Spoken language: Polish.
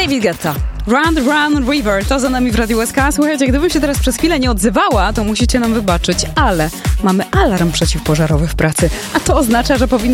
David Guetta. Run, Run, River. To za nami w Radiu SK. Słuchajcie, gdybym się teraz przez chwilę nie odzywała, to musicie nam wybaczyć, ale mamy alarm przeciwpożarowy w pracy, a to oznacza, że powinno